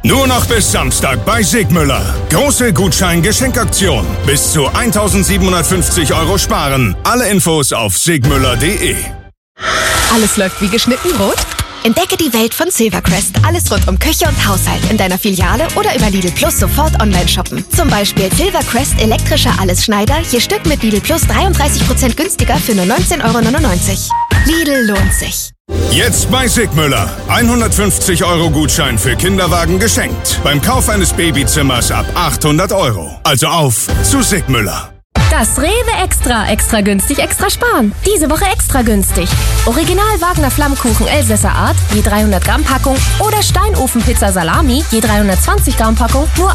Nur noch bis Samstag bei Sigmüller. Große Gutschein-Geschenkaktion. Bis zu 1.750 € sparen. Alle Infos auf sigmüller.de. Alles läuft wie geschnitten rot? Entdecke die Welt von Silvercrest. Alles rund um Küche und Haushalt in deiner Filiale oder über Lidl Plus sofort online shoppen. Zum Beispiel Silvercrest elektrischer Allesschneider, je Stück mit Lidl Plus 33% günstiger für nur 19,99 €. Lidl lohnt sich. Jetzt bei Sigmüller. 150 € Gutschein für Kinderwagen geschenkt. Beim Kauf eines Babyzimmers ab 800 €. Also auf zu Sigmüller. Das Rewe Extra günstig, extra sparen. Diese Woche extra günstig. Original Wagner Flammkuchen Elsässer Art, je 300 Gramm Packung oder Steinofenpizza Salami, je 320 Gramm Packung, nur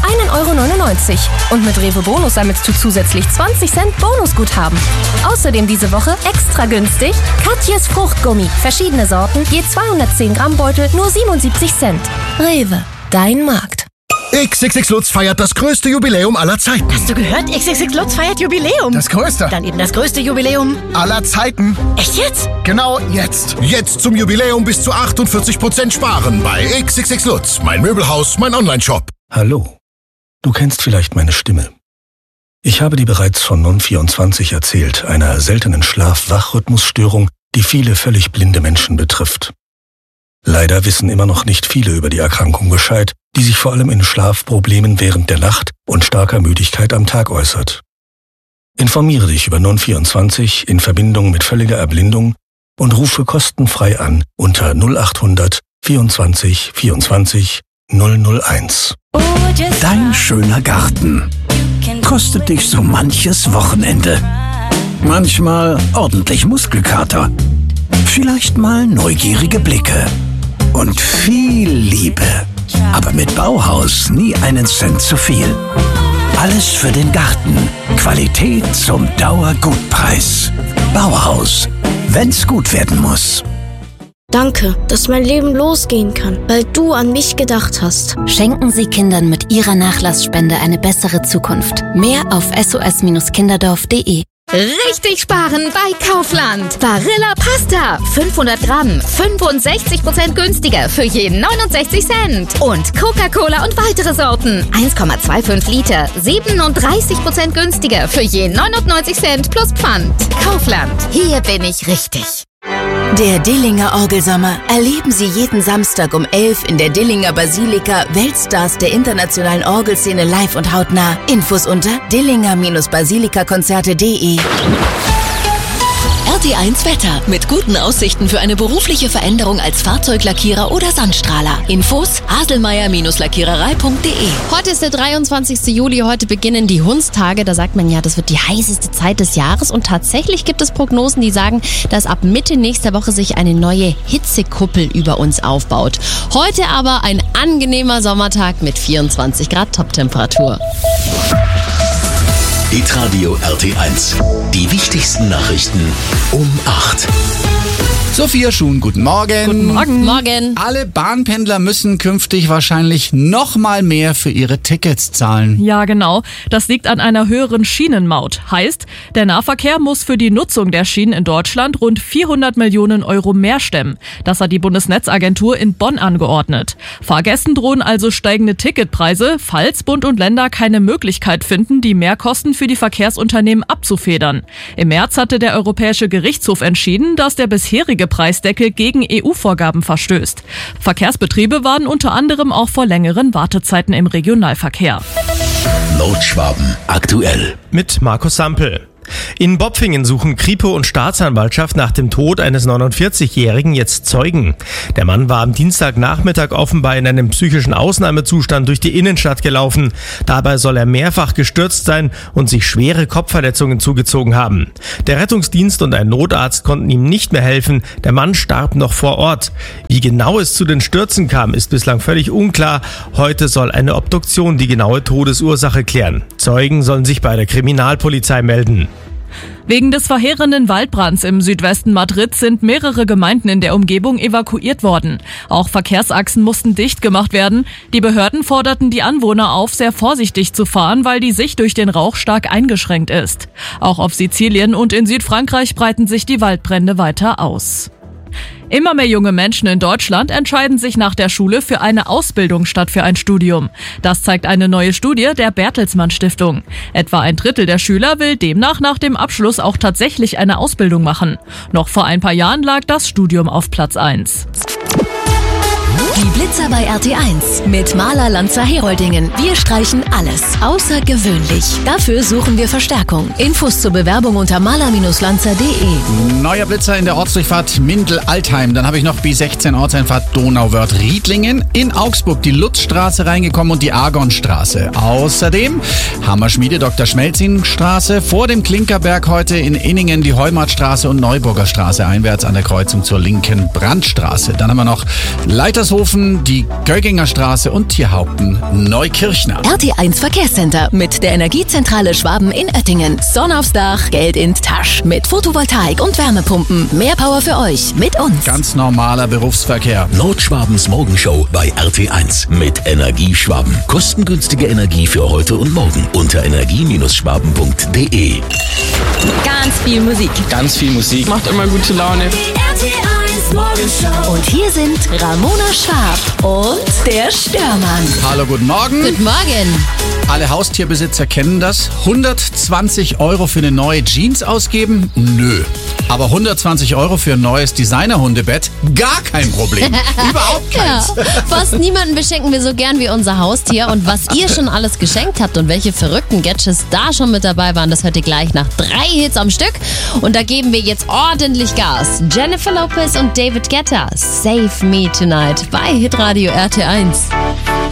1,99 €. Und mit Rewe Bonus sammelst du zusätzlich 20 Cent Bonusguthaben. Außerdem diese Woche extra günstig Katjes Fruchtgummi, verschiedene Sorten, je 210 Gramm Beutel, nur 77 Cent. Rewe, dein Markt. XXX Lutz feiert das größte Jubiläum aller Zeiten. Hast du gehört? XXX Lutz feiert Jubiläum. Das größte. Dann eben das größte Jubiläum aller Zeiten. Echt jetzt? Genau jetzt. Jetzt zum Jubiläum bis zu 48% sparen bei XXX Lutz. Mein Möbelhaus, mein Onlineshop. Hallo. Du kennst vielleicht meine Stimme. Ich habe dir bereits von Non24 erzählt, einer seltenen Schlaf-Wach-Rhythmusstörung, die viele völlig blinde Menschen betrifft. Leider wissen immer noch nicht viele über die Erkrankung Bescheid, die sich vor allem in Schlafproblemen während der Nacht und starker Müdigkeit am Tag äußert. Informiere dich über Non24 in Verbindung mit völliger Erblindung und rufe kostenfrei an unter 0800 24 24 001. Dein schöner Garten kostet dich so manches Wochenende. Manchmal ordentlich Muskelkater. Vielleicht mal neugierige Blicke. Und viel Liebe. Aber mit Bauhaus nie einen Cent zu viel. Alles für den Garten. Qualität zum Dauergutpreis. Bauhaus. Wenn's gut werden muss. Danke, dass mein Leben losgehen kann, weil du an mich gedacht hast. Schenken Sie Kindern mit Ihrer Nachlassspende eine bessere Zukunft. Mehr auf sos-kinderdorf.de. Richtig sparen bei Kaufland. Barilla Pasta. 500 Gramm. 65% günstiger für je 69 Cent. Und Coca-Cola und weitere Sorten. 1,25 Liter. 37% günstiger für je 99 Cent plus Pfand. Kaufland. Hier bin ich richtig. Der Dillinger Orgelsommer erleben Sie jeden Samstag um 11 in der Dillinger Basilika Weltstars der internationalen Orgelszene live und hautnah. Infos unter dillinger-basilikakonzerte.de. RT1 Wetter mit guten Aussichten für eine berufliche Veränderung als Fahrzeuglackierer oder Sandstrahler. Infos haselmeier-lackiererei.de. Heute ist der 23. Juli, heute beginnen die Hundstage. Da sagt man ja, das wird die heißeste Zeit des Jahres. Und tatsächlich gibt es Prognosen, die sagen, dass ab Mitte nächster Woche sich eine neue Hitzekuppel über uns aufbaut. Heute aber ein angenehmer Sommertag mit 24 Grad Toptemperatur. Hitradio RT1. Die wichtigsten Nachrichten um 8. Sophia Schuhn, guten Morgen. Guten Morgen. Morgen. Alle Bahnpendler müssen künftig wahrscheinlich noch mal mehr für ihre Tickets zahlen. Ja, genau. Das liegt an einer höheren Schienenmaut. Heißt, der Nahverkehr muss für die Nutzung der Schienen in Deutschland rund 400 Millionen € mehr stemmen. Das hat die Bundesnetzagentur in Bonn angeordnet. Fahrgästen drohen also steigende Ticketpreise, falls Bund und Länder keine Möglichkeit finden, die Mehrkosten für die Verkehrsunternehmen abzufedern. Im März hatte der Europäische Gerichtshof entschieden, dass der bisherige Preisdeckel gegen EU-Vorgaben verstößt. Verkehrsbetriebe warnen unter anderem auch vor längeren Wartezeiten im Regionalverkehr. Nordschwaben aktuell. Mit Markus Sampel. In Bopfingen suchen Kripo und Staatsanwaltschaft nach dem Tod eines 49-Jährigen jetzt Zeugen. Der Mann war am Dienstagnachmittag offenbar in einem psychischen Ausnahmezustand durch die Innenstadt gelaufen. Dabei soll er mehrfach gestürzt sein und sich schwere Kopfverletzungen zugezogen haben. Der Rettungsdienst und ein Notarzt konnten ihm nicht mehr helfen. Der Mann starb noch vor Ort. Wie genau es zu den Stürzen kam, ist bislang völlig unklar. Heute soll eine Obduktion die genaue Todesursache klären. Zeugen sollen sich bei der Kriminalpolizei melden. Wegen des verheerenden Waldbrands im Südwesten Madrids sind mehrere Gemeinden in der Umgebung evakuiert worden. Auch Verkehrsachsen mussten dicht gemacht werden. Die Behörden forderten die Anwohner auf, sehr vorsichtig zu fahren, weil die Sicht durch den Rauch stark eingeschränkt ist. Auch auf Sizilien und in Südfrankreich breiten sich die Waldbrände weiter aus. Immer mehr junge Menschen in Deutschland entscheiden sich nach der Schule für eine Ausbildung statt für ein Studium. Das zeigt eine neue Studie der Bertelsmann Stiftung. Etwa ein Drittel der Schüler will demnach nach dem Abschluss auch tatsächlich eine Ausbildung machen. Noch vor ein paar Jahren lag das Studium auf Platz 1. Die Blitzer bei RT1 mit Maler Lanzer Heroldingen. Wir streichen alles außergewöhnlich. Dafür suchen wir Verstärkung. Infos zur Bewerbung unter maler-lanzer.de. Neuer Blitzer in der Ortsdurchfahrt Mindel-Altheim. Dann habe ich noch B16 Ortseinfahrt Donauwörth-Riedlingen. In Augsburg die Lutzstraße reingekommen und die Argonstraße. Außerdem Hammerschmiede Dr. Schmelzing-Straße. Vor dem Klinkerberg heute in Inningen die Heumartstraße und Neuburger Straße einwärts an der Kreuzung zur linken Brandstraße. Dann haben wir noch Leitershofen, die Gögginger Straße und Tierhaupten Neukirchner. RT1 Verkehrscenter mit der Energiezentrale Schwaben in Oettingen. Sonne aufs Dach, Geld in Tasch. Mit Photovoltaik und Wärmepumpen. Mehr Power für euch mit uns. Ganz normaler Berufsverkehr. Nordschwabens Morgenshow bei RT1 mit Energieschwaben. Kostengünstige Energie für heute und morgen unter energie-schwaben.de. Ganz viel Musik. Ganz viel Musik. Macht immer gute Laune. RT1 Morgenshow. Und hier sind Ramona Schwab und der Störmann. Hallo, guten Morgen. Guten Morgen. Alle Haustierbesitzer kennen das. 120 € für eine neue Jeans ausgeben? Nö. Aber 120 € für ein neues Designer-Hundebett? Gar kein Problem. Überhaupt keins. Ja, fast niemanden beschenken wir so gern wie unser Haustier. Und was ihr schon alles geschenkt habt und welche verrückten Gadgets da schon mit dabei waren, das hört ihr gleich nach 3 Hits am Stück. Und da geben wir jetzt ordentlich Gas. Jennifer Lopez und David Guetta, Save Me Tonight bei Hitradio RT1.